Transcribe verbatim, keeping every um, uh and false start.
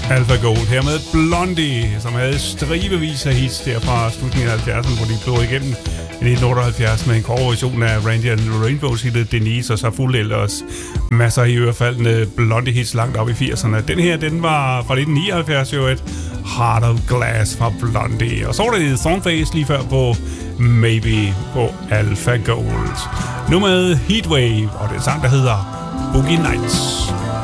AlphaGold her med Blondie, som havde stribevis af hits der fra slutningen af halvfjerdserne, hvor de blev igennem i nitten otteoghalvfjerds med en coverversion af Randy and the Rainbows hittet Denise, og så fuldt ellers masser i ørefaldende Blondie hits langt op i firserne. Den her, den var fra nitten nioghalvfjerds, jo et Heart of Glass fra Blondie. Og så var det Thornface lige før på Maybe på AlphaGold. Nu med Heatwave, og det er en sang, der hedder Boogie Nights.